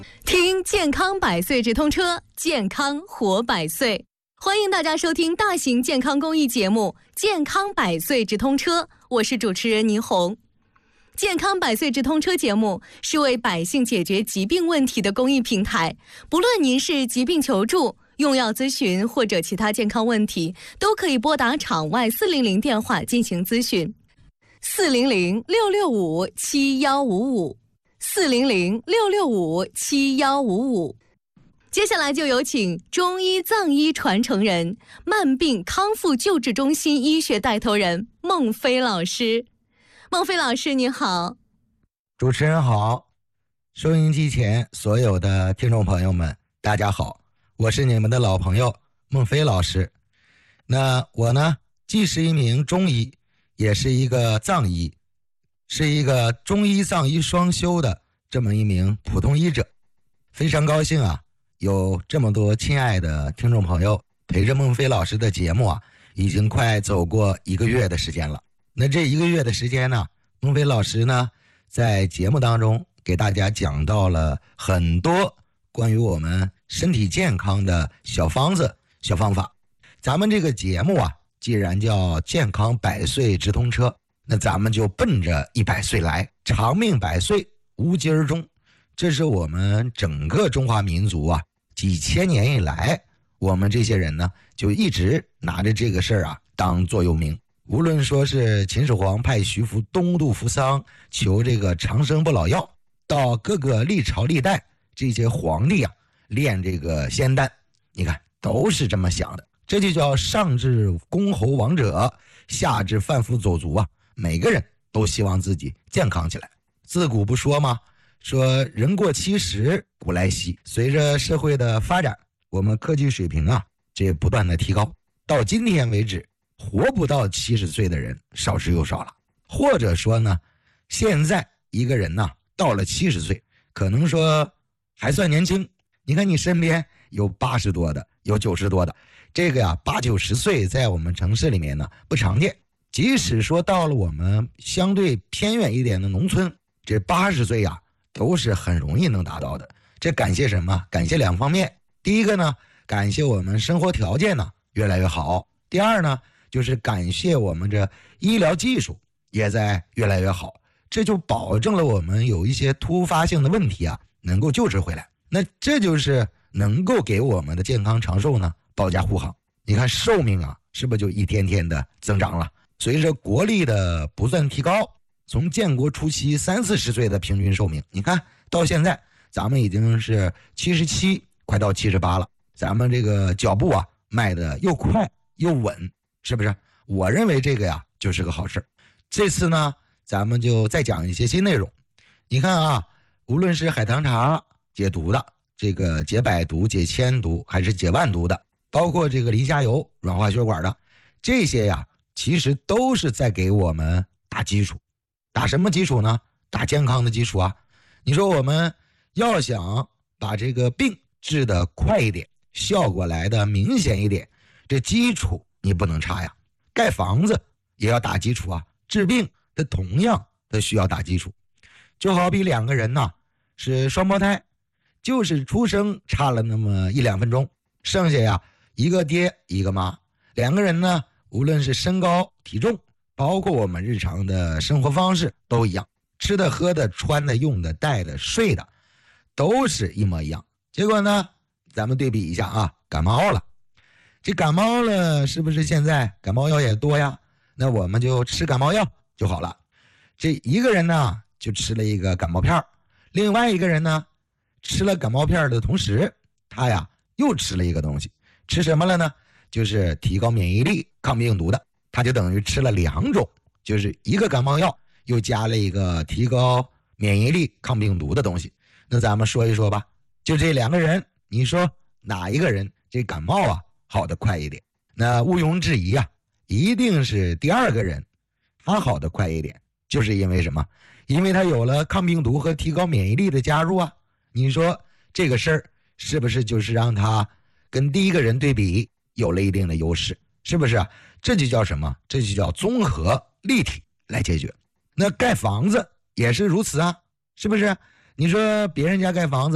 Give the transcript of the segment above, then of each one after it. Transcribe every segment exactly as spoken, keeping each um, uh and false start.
听健康百岁直通车，健康活百岁。欢迎大家收听大型健康公益节目《健康百岁直通车》，我是主持人倪虹。健康百岁直通车节目是为百姓解决疾病问题的公益平台，不论您是疾病求助、用药咨询或者其他健康问题，都可以拨打场外四零零电话进行咨询。四零零六六五七幺五五，四零零六六五七幺五五。接下来就有请中医藏医传承人、慢病康复救治中心医学带头人孟飞老师。孟飞老师您好。 主持人好，收音机前所有的听众朋友们大家好，我是你们的老朋友孟飞老师。那我呢，既是一名中医，也是一个藏医，是一个中医藏医双修的这么一名普通医者。非常高兴啊，有这么多亲爱的听众朋友陪着孟飞老师的节目啊，已经快走过一个月的时间了。那这一个月的时间呢，孟飞老师呢在节目当中给大家讲到了很多关于我们身体健康的小方子、小方法。咱们这个节目啊，既然叫健康百岁直通车，那咱们就奔着一百岁来，长命百岁无疾而终。这是我们整个中华民族啊，几千年以来，我们这些人呢，就一直拿着这个事儿啊当座右铭。无论说是秦始皇派徐福东渡扶桑求这个长生不老药，到各个历朝历代这些皇帝啊炼这个仙丹，你看都是这么想的。这就叫上至公侯王者，下至贩夫走卒啊，每个人都希望自己健康起来。自古不说吗？说人过七十古来稀。随着社会的发展，我们科技水平啊这不断的提高，到今天为止，活不到七十岁的人少之又少了。或者说呢，现在一个人呢到了七十岁，可能说还算年轻。你看你身边有八十多的，有九十多的，这个呀八九十岁在我们城市里面呢不常见。即使说到了我们相对偏远一点的农村，这八十岁呀都是很容易能达到的。这感谢什么？感谢两方面。第一个呢，感谢我们生活条件呢越来越好。第二呢，就是感谢我们这医疗技术也在越来越好，这就保证了我们有一些突发性的问题啊能够救治回来。那这就是能够给我们的健康长寿呢保驾护航。你看寿命啊是不是就一天天的增长了？随着国力的不断提高，从建国初期三四十岁的平均寿命，你看到现在咱们已经是七十七，快到七十八了。咱们这个脚步啊迈得又快又稳，是不是？我认为这个呀就是个好事。这次呢咱们就再讲一些新内容。你看啊，无论是海棠茶解毒的，这个解百毒解千毒，还是解万毒的，包括这个磷虾油软化血管的，这些呀其实都是在给我们打基础。打什么基础呢？打健康的基础啊。你说我们要想把这个病治得快一点，效果来的明显一点，这基础你不能差呀。盖房子也要打基础啊，治病它同样它需要打基础。就好比两个人呢是双胞胎，就是出生差了那么一两分钟，剩下呀一个爹一个妈。两个人呢无论是身高体重，包括我们日常的生活方式都一样，吃的喝的穿的用的戴的睡的都是一模一样。结果呢咱们对比一下啊，感冒了，这感冒了是不是现在感冒药也多呀？那我们就吃感冒药就好了。这一个人呢就吃了一个感冒片，另外一个人呢吃了感冒片的同时，他呀又吃了一个东西。吃什么了呢？就是提高免疫力抗病毒的。他就等于吃了两种，就是一个感冒药又加了一个提高免疫力抗病毒的东西。那咱们说一说吧，就这两个人，你说哪一个人这感冒啊好得快一点？那毋庸置疑啊，一定是第二个人，他好得快一点。就是因为什么？因为他有了抗病毒和提高免疫力的加入啊。你说这个事儿是不是就是让他跟第一个人对比有了一定的优势？是不是啊？这就叫什么？这就叫综合立体来解决。那盖房子也是如此啊，是不是？你说别人家盖房子，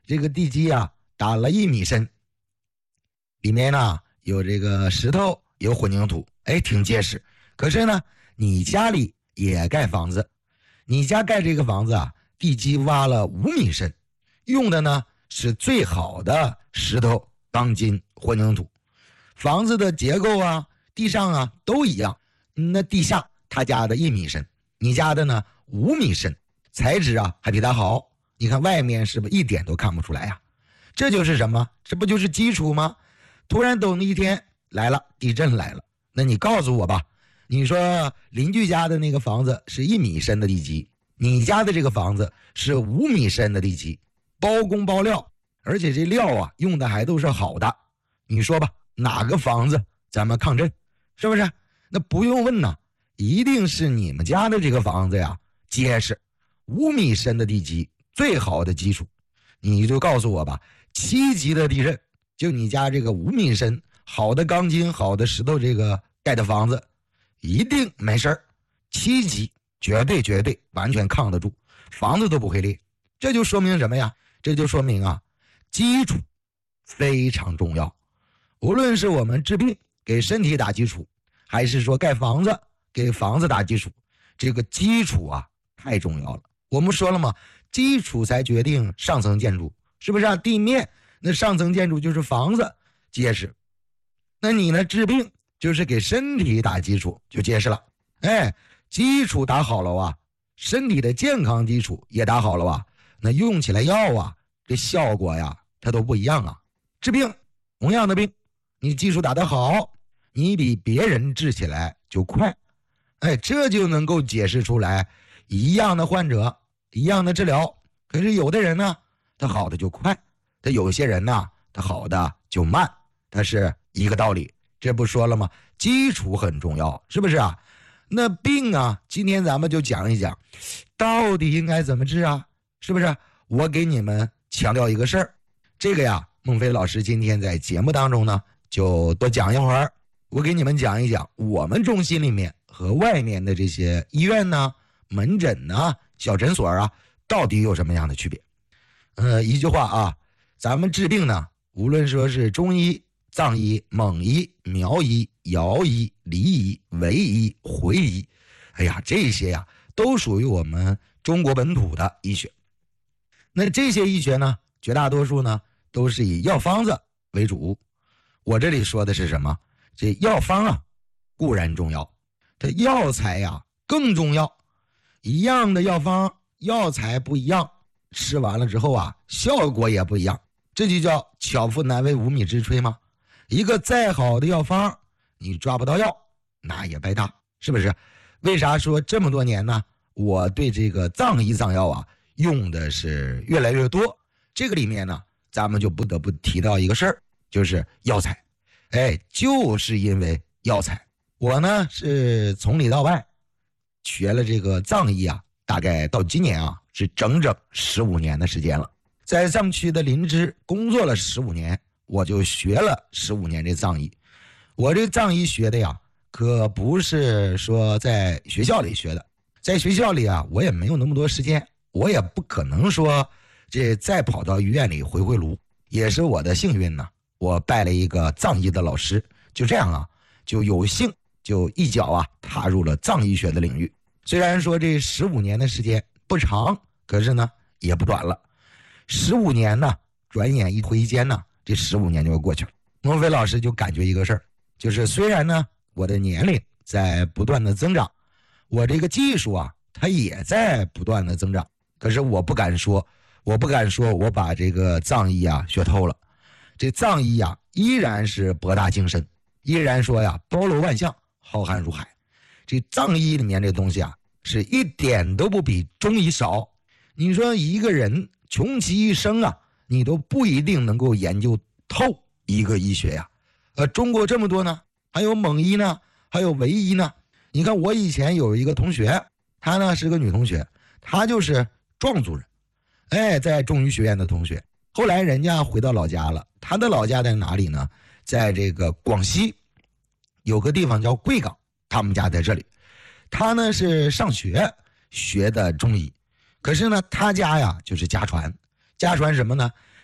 这个地基啊打了一米深，里面呢有这个石头，有混凝土，哎，挺结实。可是呢，你家里也盖房子，你家盖这个房子啊，地基挖了五米深，用的呢是最好的石头、钢筋、混凝土，房子的结构啊、地上啊都一样。那地下他家的一米深，你家的呢五米深，材质啊还比他好。你看外面是不是一点都看不出来呀、啊？这就是什么？这不就是基础吗？突然等一天来了，地震来了，那你告诉我吧，你说邻居家的那个房子是一米深的地基，你家的这个房子是五米深的地基，包工包料，而且这料啊用的还都是好的，你说吧，哪个房子咱们抗震？是不是？那不用问呐，一定是你们家的这个房子呀结实，五米深的地基，最好的基础。你就告诉我吧，七级的地震，就你家这个五米深好的钢筋、好的石头这个盖的房子一定没事儿，七级绝对绝对完全抗得住，房子都不会裂。这就说明什么呀？这就说明啊，基础非常重要。无论是我们治病给身体打基础，还是说盖房子给房子打基础，这个基础啊太重要了。我们说了嘛，基础才决定上层建筑，是不是啊？地面那上层建筑就是房子结实，那你呢治病就是给身体打基础就结实了。哎，基础打好了啊，身体的健康基础也打好了啊，那用起来药啊，这效果呀它都不一样啊。治病同样的病，你基础打得好，你比别人治起来就快。哎，这就能够解释出来一样的患者一样的治疗，可是有的人呢他好的就快，他有些人呢他好的就慢，它是一个道理。这不说了吗？基础很重要，是不是啊？那病啊，今天咱们就讲一讲到底应该怎么治啊，是不是？我给你们强调一个事儿，这个呀孟非老师今天在节目当中呢就多讲一会儿，我给你们讲一讲我们中心里面和外面的这些医院呢、门诊呢、小诊所啊到底有什么样的区别。呃，一句话啊，咱们治病呢，无论说是中医、藏医、蒙医、苗医、瑶医、黎医、维医、回医，哎呀，这些呀都属于我们中国本土的医学。那这些医学呢，绝大多数呢都是以药方子为主。我这里说的是什么？这药方啊固然重要，这药材呀更重要。一样的药方，药材不一样，吃完了之后啊效果也不一样，这就叫巧妇难为无米之炊吗？一个再好的药方你抓不到药，那也白搭，是不是？为啥说这么多年呢我对这个藏医藏药啊用的是越来越多？这个里面呢咱们就不得不提到一个事儿，就是药材。哎，就是因为药材，我呢是从里到外学了这个藏医啊，大概到今年啊是整整十五年的时间了。在藏区的林芝工作了十五年，我就学了十五年这藏医。我这藏医学的呀可不是说在学校里学的，在学校里啊我也没有那么多时间，我也不可能说这再跑到医院里回回炉。也是我的幸运呢，我拜了一个藏医的老师，就这样啊就有幸就一脚啊踏入了藏医学的领域。虽然说这十五年的时间不长，可是呢也不短了。十五年呢转眼一挥间呢，这十五年就过去了。孟非老师就感觉一个事儿，就是虽然呢我的年龄在不断的增长，我这个技术啊它也在不断的增长，可是我不敢说我不敢说我把这个藏医啊学透了。这藏医啊依然是博大精深，依然说呀包罗万象，浩瀚如海。这藏医里面这东西啊是一点都不比中医少。你说一个人穷其一生啊，你都不一定能够研究透一个医学呀。呃，中国这么多呢，还有蒙医呢，还有维医呢。你看我以前有一个同学，她呢是个女同学，她就是壮族人，哎，在中医学院的同学。后来人家回到老家了，她的老家在哪里呢？在这个广西有个地方叫贵港，他们家在这里。她呢是上学学的中医，可是呢他家呀就是家传。家传什么呢？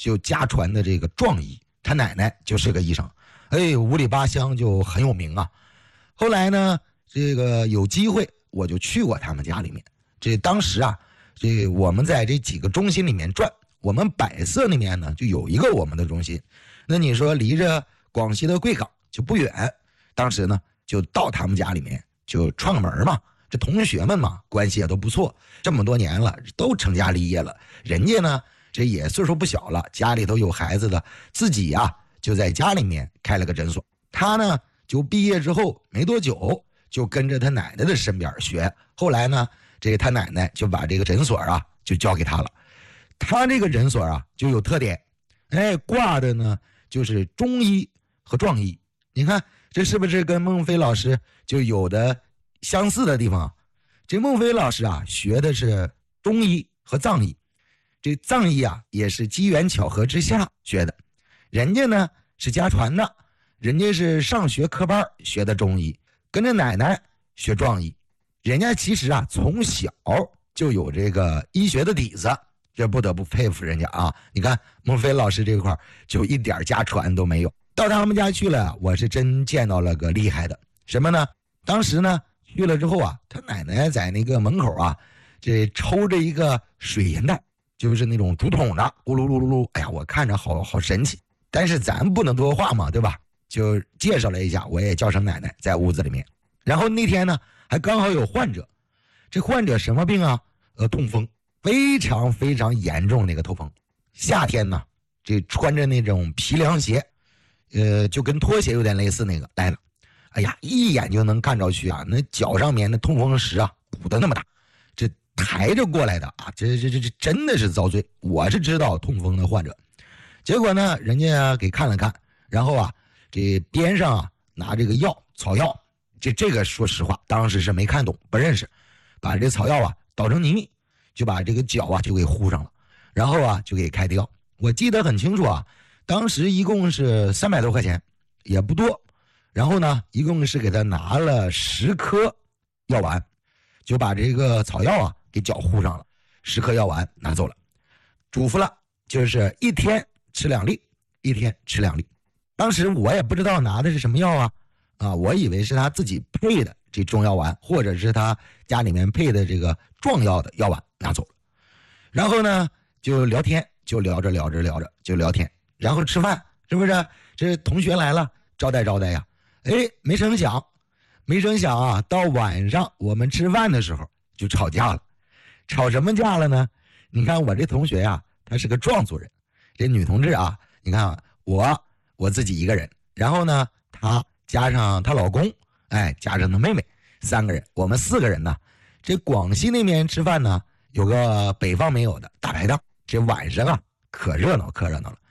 就家传的这个壮医，他奶奶就是个医生，哎，五里八乡就很有名啊。后来呢，这个有机会我就去过他们家里面。这当时啊，这我们在这几个中心里面转，我们百色那边呢就有一个我们的中心，那你说离着广西的贵港就不远，当时呢就到他们家里面就串个门嘛。这同学们嘛，关系也都不错，这么多年了，都成家立业了。人家呢，这也岁数不小了，家里头有孩子的，自己呀、啊、就在家里面开了个诊所。他呢，就毕业之后没多久，就跟着他奶奶的身边学。后来呢，这个他奶奶就把这个诊所啊，就交给他了。他这个诊所啊，就有特点，哎，挂的呢就是中医和壮医。你看这是不是跟孟非老师就有的相似的地方啊？这孟非老师啊，学的是中医和藏医，这藏医啊也是机缘巧合之下学的。人家呢是家传的，人家是上学科班学的中医，跟着奶奶学壮医。人家其实啊从小就有这个医学的底子，这不得不佩服人家啊。你看孟非老师这块就一点家传都没有。到他们家去了，我是真见到了个厉害的。什么呢？当时呢去了之后啊，他奶奶在那个门口啊，这抽着一个水银袋，就是那种竹筒的，咕噜噜噜噜，哎呀，我看着好好神奇。但是咱不能多话嘛，对吧？就介绍了一下，我也叫上奶奶在屋子里面。然后那天呢，还刚好有患者，这患者什么病啊？呃，痛风，非常非常严重那个痛风。夏天呢，这穿着那种皮凉鞋，呃，就跟拖鞋有点类似那个来了。哎呀，一眼就能看着去啊，那脚上面那痛风石啊，鼓得那么大，这抬着过来的啊，这这这这真的是遭罪。我是知道痛风的患者，结果呢，人家给看了看，然后啊，这边上啊拿这个药草药，这这个说实话，当时是没看懂，不认识，把这草药啊捣成泥，就把这个脚啊就给糊上了，然后啊就给开的药。我记得很清楚啊，当时一共是三百多块钱，也不多。然后呢，一共是给他拿了十颗药丸，就把这个草药啊给脚糊上了，十颗药丸拿走了，嘱咐了，就是一天吃两粒，一天吃两粒。当时我也不知道拿的是什么药啊，啊，我以为是他自己配的这中药丸，或者是他家里面配的这个壮药的药丸拿走了。然后呢，就聊天，就聊着聊着聊着就聊天，然后吃饭，是不是？这同学来了，招待招待呀。哎，没成想，没成想啊！到晚上我们吃饭的时候就吵架了，吵什么架了呢？你看我这同学呀、啊，她是个壮族人，这女同志啊，你看啊，我我自己一个人，然后呢，她加上她老公，哎，加上她妹妹，三个人，我们四个人呢。这广西那边吃饭呢，有个北方没有的大排档，这晚上啊可热闹可热闹了。